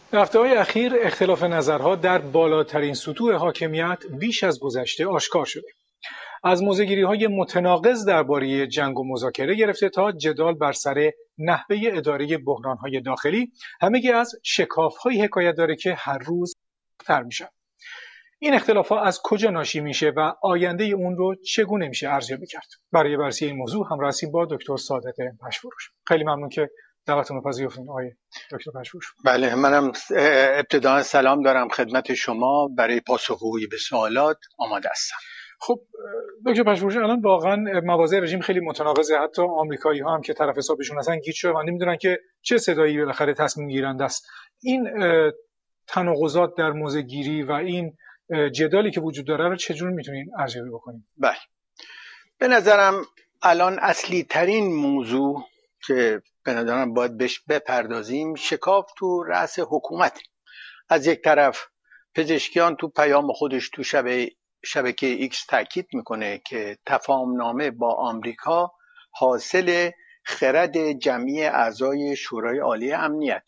در هفته‌های اخیر اختلاف نظرها در بالاترین سطوح حاکمیت بیش از گذشته آشکار شده. از موضع‌گیری‌های متناقض درباره جنگ و مذاکره گرفته تا جدال بر سر نحوه اداره بحران‌های داخلی، همگی از شکاف‌هایی حکایت داره که هر روز تر میشن. این اختلاف‌ها از کجا ناشی میشه و آینده اون رو چگونه میشه ارزیابی کرد؟ برای بررسی این موضوع همراه هستیم با دکتر صادق پشفروش. خیلی ممنون که دعوتمون رو پذیرفتین آقای دکتر پشفروش. بله، منم ابتداً سلام دارم خدمت شما. برای پاسخگویی به سوالات آماده هستم. خب دکتر پشفروش، الان واقعا مواضع رژیم خیلی متناقضه. حتی آمریکایی‌ها هم که طرف حسابشون هستن گیج شدن و نمیدونن که چه صدایی بالاخره تصمیم گیرنده است. این تناقضات در موضع‌گیری و این جدالی که وجود داره رو چجور میتونین ارزیابی بکنیم؟ بله، به نظرم الان اصلی ترین موضوع که به نظرم باید بهش بپردازیم شکاف تو رأس حکومت. از یک طرف پزشکیان تو پیام خودش تو شبکه ایکس تاکید میکنه که تفاهمنامه با آمریکا حاصل خرد جمعی اعضای شورای عالی امنیت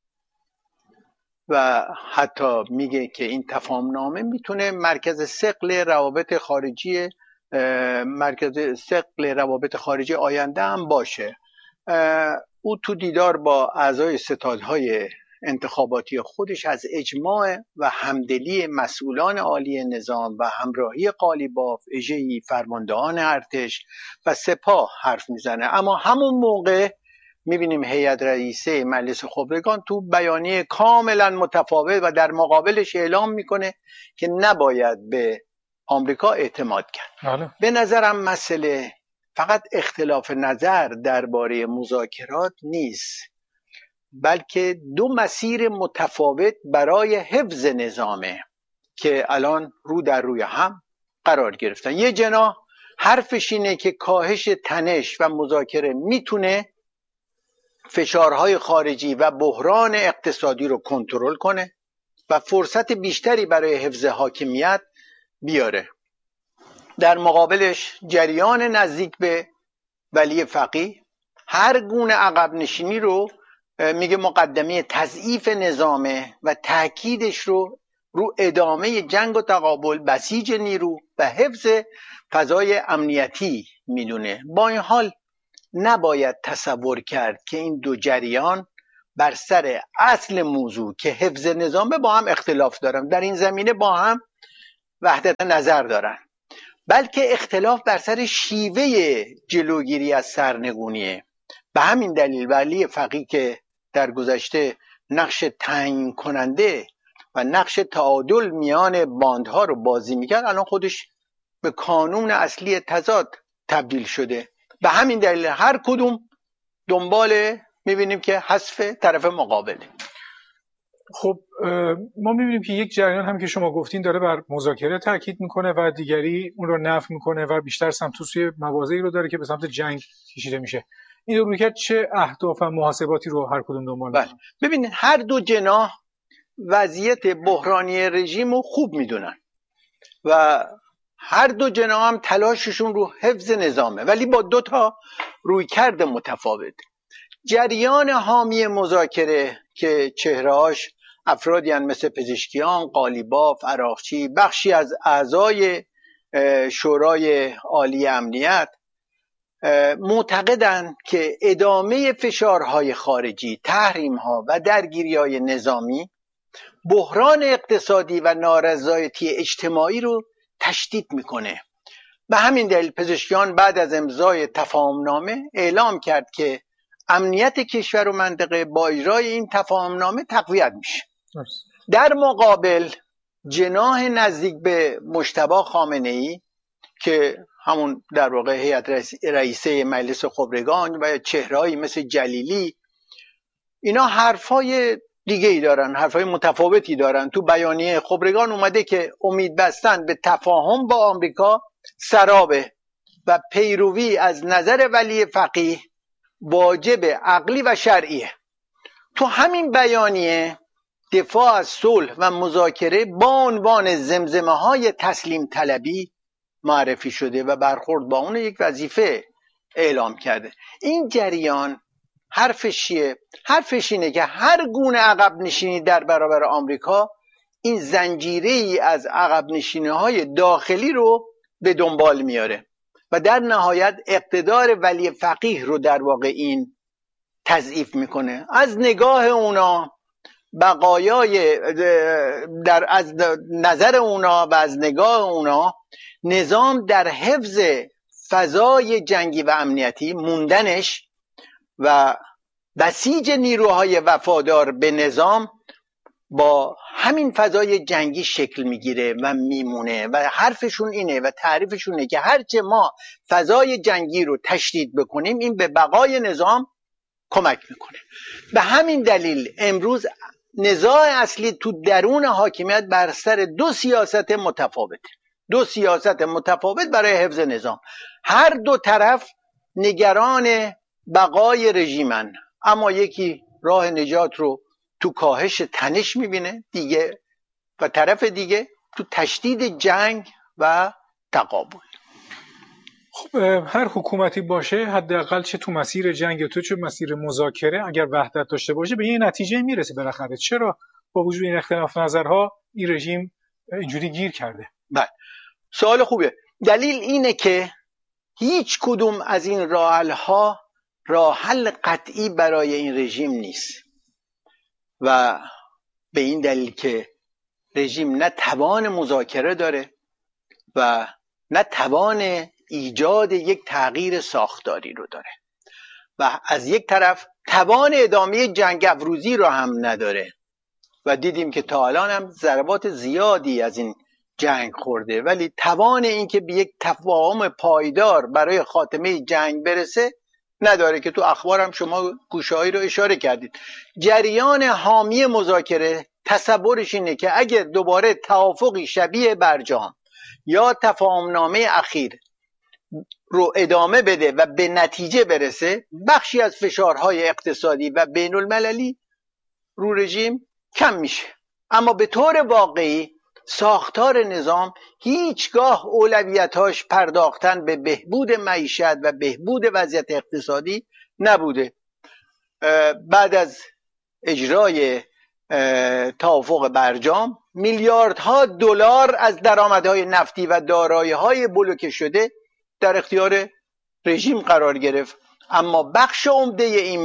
و حتی میگه که این تفاهمنامه میتونه مرکز ثقل روابط خارجی آینده هم باشه. او تو دیدار با اعضای ستادهای انتخاباتی خودش از اجماع و همدلی مسئولان عالی نظام و همراهی قالیباف، اژه‌ای فرماندهان ارتش و سپاه حرف میزنه. اما همون موقع میبینیم هیئت رئیسه مجلس خبرگان تو بیانیه کاملا متفاوت و در مقابلش اعلام میکنه که نباید به آمریکا اعتماد کرد. به نظرم مسئله فقط اختلاف نظر درباره مذاکرات نیست، بلکه دو مسیر متفاوت برای حفظ نظامه که الان رو در روی هم قرار گرفتن. یه جناح حرفش اینه که کاهش تنش و مذاکره میتونه فشارهای خارجی و بحران اقتصادی رو کنترل کنه و فرصت بیشتری برای حفظ حاکمیت بیاره. در مقابلش جریان نزدیک به ولی فقیه هر گونه عقب نشینی رو میگه مقدمه تضعیف نظامه و تاکیدش رو ادامه جنگ و تقابل، بسیج نیرو و حفظ فضای امنیتی میدونه. با این حال نباید تصور کرد که این دو جریان بر سر اصل موضوع که حفظ نظامه با هم اختلاف دارن، در این زمینه با هم وحدت نظر دارن، بلکه اختلاف بر سر شیوه جلوگیری از سرنگونیه. به همین دلیل ولی فقیه که در گذشته نقش تعیین کننده و نقش تعادل میان باندها رو بازی میکرد، الان خودش به کانون اصلی تضاد تبدیل شده. به همین دلیل هر کدوم دنبال میبینیم که حذف طرف مقابله. خب ما میبینیم که یک جریان هم که شما گفتین داره بر مذاکره تاکید میکنه و دیگری اون رو نفی میکنه و بیشتر سمت سوی مواضعی رو داره که به سمت جنگ کشیده میشه. این رویکرد چه اهداف و محاسباتی رو هر کدوم دنبال میکنه؟ ببینید هر دو جناح وضعیت بحرانی رژیم رو خوب میدونن و هر دو جناح هم تلاششون رو حفظ نظامه، ولی با دو تا رویکرد متفاوت. جریان حامی مذاکره که چهرهاش افرادی هستند مثل پزشکیان، قالیباف، عراقچی، بخشی از اعضای شورای عالی امنیت، معتقدند که ادامه فشارهای خارجی، تحریم‌ها و درگیری‌های نظامی بحران اقتصادی و نارضایتی اجتماعی رو تشدید میکنه. به همین دلیل پزشکیان بعد از امضای تفاهمنامه اعلام کرد که امنیت کشور و منطقه با اجرای این تفاهمنامه تقویت میشه. در مقابل جناح نزدیک به مجتبی خامنه‌ای که همون در واقع هیئت رئیسه مجلس خبرگان و چهرهایی مثل جلیلی، اینا حرفای دیگه ای دارن، حرفای متفاوتی دارن. تو بیانیه خبرگان اومده که امید بستن به تفاهم با آمریکا سرابه و پیروی از نظر ولی فقیه واجب عقلی و شرعیه. تو همین بیانیه دفاع از صلح و مذاکره با عنوان زمزمه های تسلیم طلبی معرفی شده و برخورد با اون یک وظیفه اعلام کرده. این جریان حرفش چیه؟ حرفش اینه که هر گونه عقب نشینی در برابر آمریکا این زنجیره ای از عقب نشینی های داخلی رو به دنبال میاره و در نهایت اقتدار ولی فقیه رو در واقع این تضعیف میکنه. از نگاه اونا بقایای از نظر اونا و از نگاه اونا نظام در حفظ فضای جنگی و امنیتی موندنش و بسیج نیروهای وفادار به نظام با همین فضای جنگی شکل میگیره و میمونه و حرفشون اینه و تعریفشون اینه که هرچه ما فضای جنگی رو تشدید بکنیم این به بقای نظام کمک میکنه. به همین دلیل امروز نزاع اصلی تو درون حاکمیت بر سر دو سیاست متفاوت برای حفظ نظام. هر دو طرف نگران بقای رژیمن، اما یکی راه نجات رو تو کاهش تنش میبینه دیگه و طرف دیگه تو تشدید جنگ و تقابل. خب هر حکومتی باشه حداقل چه تو مسیر جنگ تو چه مسیر مذاکره اگر وحدت داشته باشه به این نتیجه میرسه بالاخره. چرا با وجود این اختلاف نظرها این رژیم اینجوری گیر کرده؟ بله سوال خوبه. دلیل اینه که هیچ کدوم از این راه حل قطعی برای این رژیم نیست و به این دلیل که رژیم نه توان مذاکره داره و نه توان ایجاد یک تغییر ساختاری رو داره و از یک طرف توان ادامه جنگ افروزی رو هم نداره و دیدیم که تا الان هم ضربات زیادی از این جنگ خورده ولی توان این که به یک تفاهم پایدار برای خاتمه جنگ برسه نداره که تو اخبار هم شما گوشه‌هایی رو اشاره کردید. جریان حامی مذاکره تصورش اینه که اگر دوباره توافقی شبیه برجام یا تفاهمنامه اخیر رو ادامه بده و به نتیجه برسه بخشی از فشارهای اقتصادی و بین المللی رو رژیم کم میشه، اما به طور واقعی ساختار نظام هیچگاه اولویتاش پرداختن به بهبود معیشت و بهبود وضعیت اقتصادی نبوده. بعد از اجرای توافق برجام میلیاردها دلار از درآمدهای نفتی و دارایی‌های بلوکه شده در اختیار رژیم قرار گرفت، اما بخش عمده این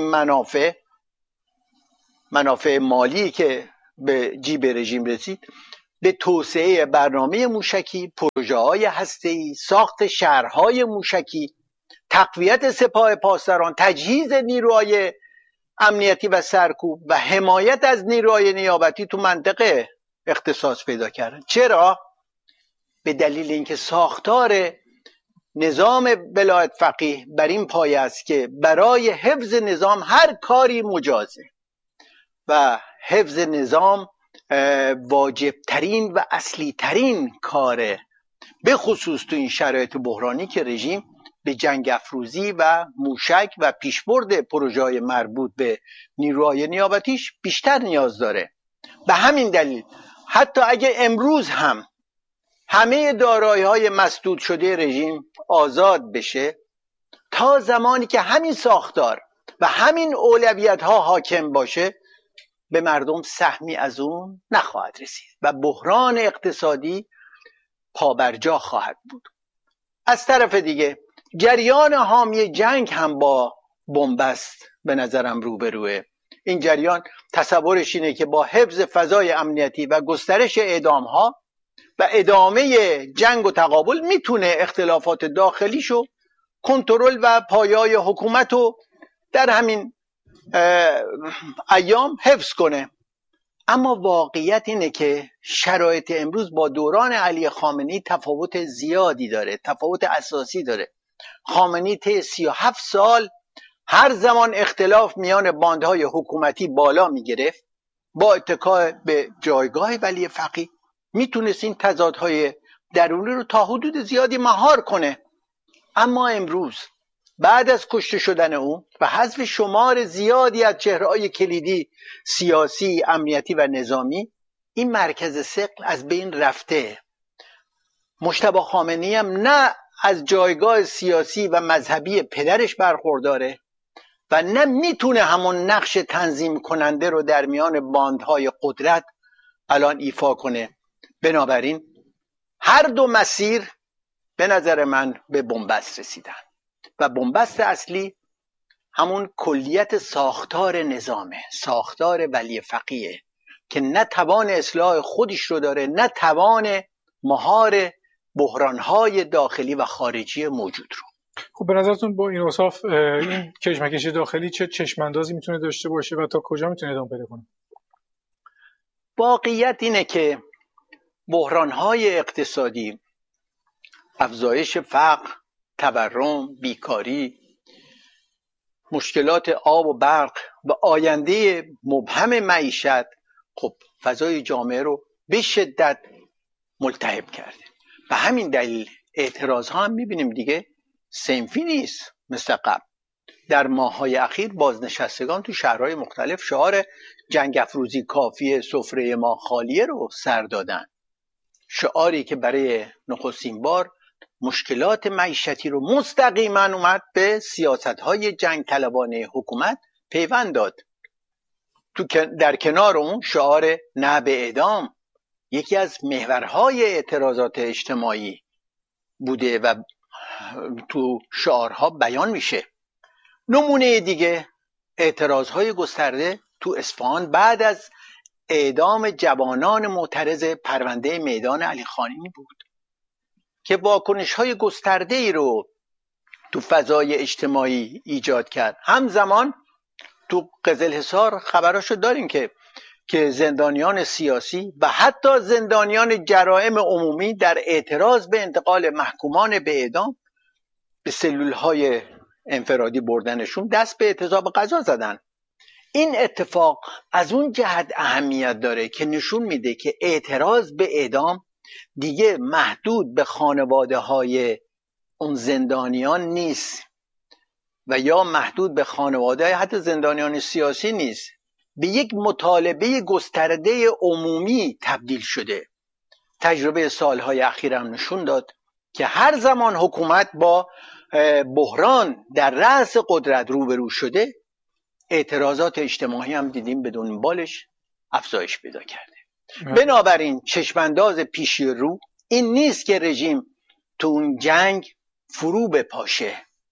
منافع مالی که به جیب رژیم رسید به توسعه برنامه موشکی، پروژه‌های هسته‌ای، ساخت شهرهای موشکی، تقویت سپاه پاسداران، تجهیز نیروهای امنیتی و سرکوب و حمایت از نیروهای نیابتی تو منطقه اختصاص پیدا کردن. چرا؟ به دلیل اینکه ساختار نظام ولایت فقیه بر این پایه است که برای حفظ نظام هر کاری مجازه و حفظ نظام واجبترین و اصلی ترین کاره، به خصوص تو این شرایط بحرانی که رژیم به جنگ افروزی و موشک و پیشبرد پروژه‌های مربوط به نیروهای نیابتیش بیشتر نیاز داره. به همین دلیل حتی اگه امروز هم همه دارایی‌های مسدود شده رژیم آزاد بشه، تا زمانی که همین ساختار و همین اولویت‌ها حاکم باشه به مردم سهمی از اون نخواهد رسید و بحران اقتصادی پابرجا خواهد بود. از طرف دیگه جریان حامی جنگ هم با بنبست به نظرم روبروه. این جریان تصورش اینه که با حفظ فضای امنیتی و گسترش اعدام‌ها و ادامه جنگ و تقابل میتونه اختلافات داخلیشو کنترل و پایه‌های حکومت رو در همین ایام حفظ کنه. اما واقعیت اینه که شرایط امروز با دوران علی خامنه‌ای تفاوت زیادی داره، تفاوت اساسی داره. خامنه‌ای طی 37 سال هر زمان اختلاف میان باندهای حکومتی بالا میگرفت، با اتکا به جایگاه ولی فقیه میتونست این تضادهای درونی رو تا حدود زیادی مهار کنه. اما امروز بعد از کشته شدن او و حذف شمار زیادی از چهره‌های کلیدی سیاسی، امنیتی و نظامی، این مرکز ثقل از بین رفته. مجتبی خامنه‌ای هم نه از جایگاه سیاسی و مذهبی پدرش برخورداره، و نه میتونه همون نقش تنظیم کننده رو در میان باندهای قدرت الان ایفا کنه. بنابراین هر دو مسیر به نظر من به بنبست رسیدن و بنبست اصلی همون کلیت ساختار نظامه، ساختار ولی فقیه که نه توان اصلاح خودش رو داره، نه توان مهار بحرانهای داخلی و خارجی موجود رو. خب به نظرتون با این اوصاف این کشمکش داخلی چه چشماندازی میتونه داشته باشه و تا کجا میتونه ادامه پیدا کنه؟ واقعیت اینه که بحرانهای اقتصادی، افزایش فقر، تورم، بیکاری، مشکلات آب و برق و آینده مبهم معیشت، خب فضای جامعه رو به شدت ملتهب کرده. و همین دلیل اعتراض ها هم میبینیم دیگه صنفی نیست مثل قبل. در ماه‌های اخیر بازنشستگان تو شهرهای مختلف شعار جنگ افروزی کافیه سفره ما خالیه رو سر دادن، شعاری که برای نخستین بار مشکلات معیشتی رو مستقیما اومد به سیاست‌های جنگ طلبانه حکومت پیوند داد. در کنار اون شعار نه به اعدام یکی از محورهای اعتراضات اجتماعی بوده و تو شعارها بیان میشه. نمونه دیگه اعتراضهای گسترده تو اصفهان بعد از اعدام جوانان معترض پرونده میدان علی خانمی بود که واکنش‌های گسترده‌ای رو تو فضای اجتماعی ایجاد کرد. همزمان تو قزلحصار خبراشو داریم که زندانیان سیاسی و حتی زندانیان جرائم عمومی در اعتراض به انتقال محکومان به اعدام به سلول‌های انفرادی بردنشون دست به اعتصاب غذا زدن. این اتفاق از اون جهت اهمیت داره که نشون میده که اعتراض به اعدام دیگه محدود به خانواده‌های اون زندانیان نیست و یا محدود به خانواده حتی زندانیان سیاسی نیست، به یک مطالبه گسترده عمومی تبدیل شده. تجربه سالهای اخیر هم نشون داد که هر زمان حکومت با بحران در رأس قدرت روبرو شده، اعتراضات اجتماعی هم دیدیم بدون بالش افزایش پیدا کرده. بنابراین چشمانداز پیشی رو این نیست که رژیم تو اون جنگ فرو بپاشه،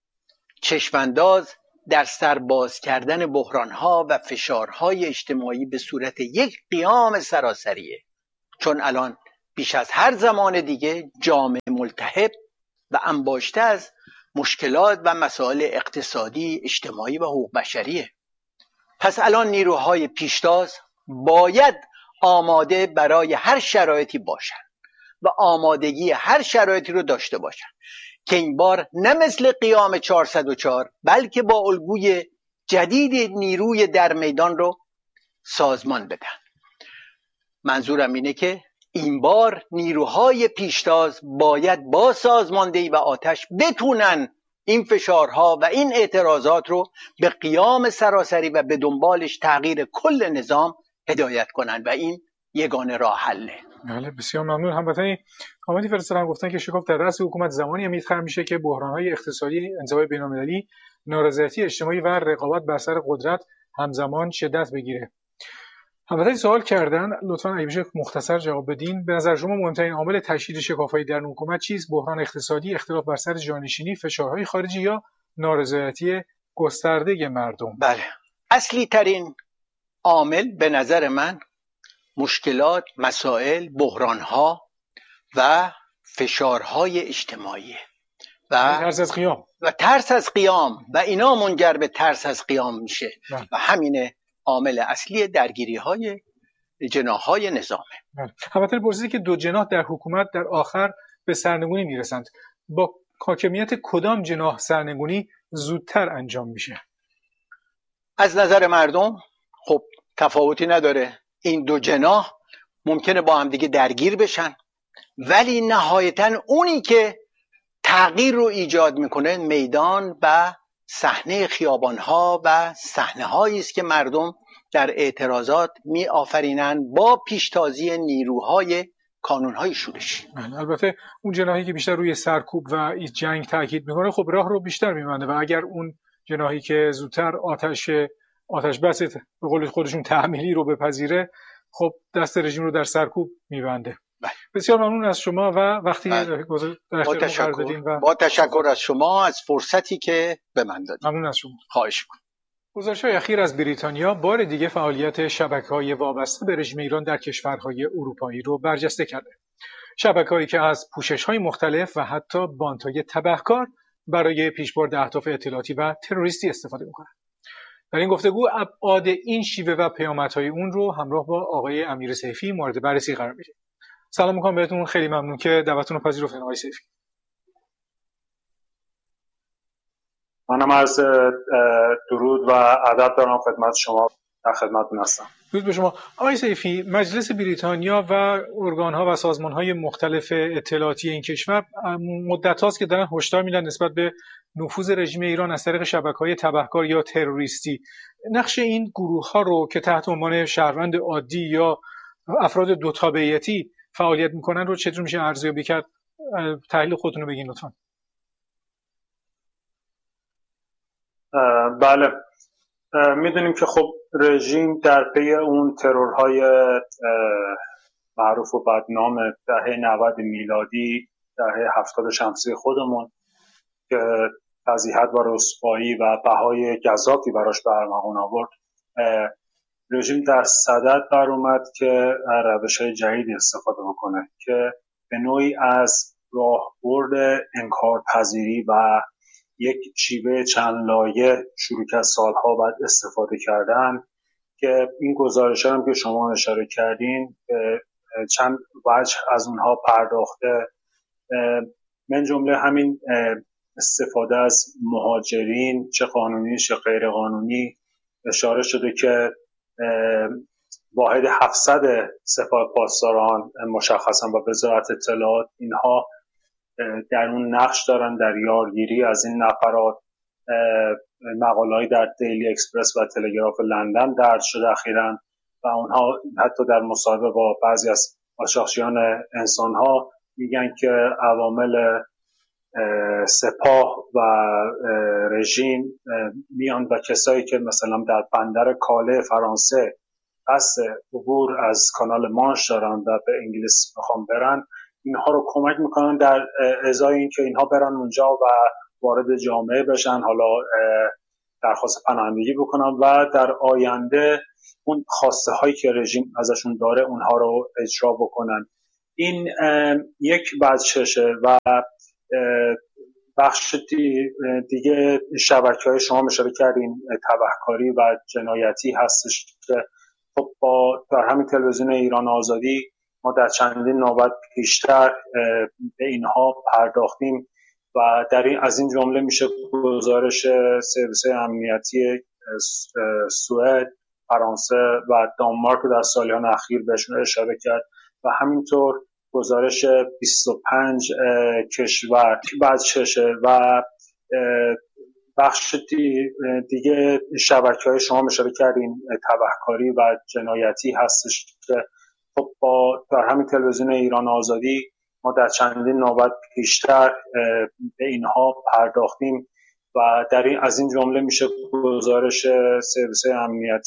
چشمانداز در سرباز کردن بحرانها و فشارهای اجتماعی به صورت یک قیام سراسریه، چون الان بیش از هر زمان دیگه جامعه ملتهب و انباشته از مشکلات و مسائل اقتصادی، اجتماعی و حقوق بشریه. پس الان نیروهای پیشتاز باید آماده برای هر شرایطی باشن و آمادگی هر شرایطی رو داشته باشن که این بار نه مثل قیام 404 بلکه با الگوی جدید نیروی در میدان رو سازمان بدن. منظورم اینه که این بار نیروهای پیشتاز باید با سازماندهی و آتش بتونن این فشارها و این اعتراضات رو به قیام سراسری و به دنبالش تغییر کل نظام هدایت کنن و این یگانه راه حله. بله بسیار ممنون. هموطنی کامنتی فرستادن گفتن که شکاف در رأس حکومت زمانی میخوام میشه که بحران‌های اقتصادی، انزوای بین‌المللی، نارضایتی اجتماعی و رقابت بر سر قدرت همزمان شدت بگیره. هموطنی سوال کردن، لطفاً اگه بشه مختصر جواب بدین. به نظر شما مهمترین عامل تشدید شکاف‌های درون حکومت چیست؟ بحران اقتصادی، اختلاف بر سر جانشینی، فشارهای خارجی یا نارضایتی گسترده مردم؟ بله، اصلی ترین عامل به نظر من مشکلات، مسائل، بحرانها و فشارهای اجتماعی و ترس از قیام و اینا منجر به ترس از قیام میشه و همین عامل اصلی درگیری های جناح‌های نظامه. البته پرسیدی که دو جناح در حکومت در آخر به سرنگونی میرسند، با حاکمیت کدام جناح سرنگونی زودتر انجام میشه؟ از نظر مردم خب تفاوتی نداره، این دو جناح ممکنه با هم دیگه درگیر بشن، ولی نهایتاً اونی که تغییر رو ایجاد میکنه میدان و صحنه خیابانها و صحنه‌هایی است که مردم در اعتراضات می آفرینن با پیشتازی نیروهای کانونهای شورشی. البته اون جناحی که بیشتر روی سرکوب و جنگ تاکید میکنه خب راه رو بیشتر میبنده و اگر اون جناحی که زودتر آتش بس به قول خودشون تحمیلی رو بپذیره، خب دست رژیم رو در سرکوب میبنده. بسیار ممنون از شما و وقتی در اختیار ما قرار دادین با تشکر از شما از فرصتی که به من دادید. ممنون از شما. خواهش می‌کنم. گزارش‌های اخیر از بریتانیا بار دیگه فعالیت شبکه‌های وابسته به رژیم ایران در کشورهای اروپایی رو برجسته کرده. شبکه‌هایی که از پوشش‌های مختلف و حتی بانت‌های تبهکار برای پیشبرد اهداف اطلاعاتی و تروریستی استفاده می‌کنند. در این گفتگو ابعاد این شیوه و پیامدهای اون رو همراه با آقای امیر سیفی مورد بررسی قرار میدیم. سلام می‌کنم بهتون، خیلی ممنون که دعوتتون رو پذیرفتین آقای سیفی. منم از درود و ادب دارم خدمت شما، در خدمتتون هستم. درود به شما. آقای سیفی، مجلس بریتانیا و ارگان‌ها و سازمان‌های مختلف اطلاعاتی این کشور مدت هاست که دارن هشدار میدن نسبت به نفوذ رژیم ایران از طریق شبکه‌های تبهکار یا تروریستی. نقش این گروه‌ها رو که تحت عنوان شهروند عادی یا افراد دو تابعیتی فعالیت می‌کنن رو چطور میشه ارزیابی کرد؟ تحلیل خودتون رو بگین لطفاً. بله، میدونیم که خب رژیم در پی اون ترورهای معروف و بدنام دهه 90 میلادی، دهه 70 شمسی خودمون که فضیحت و رسوایی و بهای گزافی براش به ارمغان آورد، رژیم در صدد بر اومد که روش‌های جدیدی استفاده بکنه که به نوعی از راهبرد انکارپذیری و یک شیوه چند لایه شروع که سالها بعد استفاده کردن که این گزارش هم که شما اشاره کردین چند وجه از اونها پرداخته، من جمله همین استفاده از مهاجرین چه قانونی چه غیر قانونی. اشاره شده که واحد 700 سپاه پاسداران مشخصا با وزارت اطلاعات اینها در اون نقش دارن در یارگیری از این نفرات. مقاله‌ای در دیلی اکسپرس و تلگراف لندن درج شده اخیراً و اونها حتی در مصاحبه با بعضی از قاچاقچیان انسان‌ها میگن که عوامل سپاه و رژیم میان و کسایی که مثلا در بندر کاله فرانسه قصد عبور از کانال مانش دارن و به انگلیس میخوان برن، اینها رو کمک میکنن در ازای این که اینها برن اونجا و وارد جامعه بشن، حالا درخواست پناهندگی بکنن و در آینده اون خواسته هایی که رژیم ازشون داره اونها رو اجرا بکنن. این یک بچشه و بخش دیگه شبکه‌های شما اشاره کردین تبهکاری و جنایتی هستش که خب در همین تلویزیون ایران آزادی ما در چندین نوبت پیشتر به اینها پرداختیم و در این از این جمله میشه گزارش سرویس امنیتی سوئد، فرانسه و دانمارک در سالیان اخیر بهشون اشاره کرد و همینطور گزارش 25 کشور بچشه و بخش دیگه شبکه‌های شما اشاره کردین تبهکاری و جنایتی هستش که خب در همین تلویزیون ایران آزادی ما در چندین نوبت پیشتر به اینها پرداختیم و در این از این جمله میشه گزارش سرویس امنیتی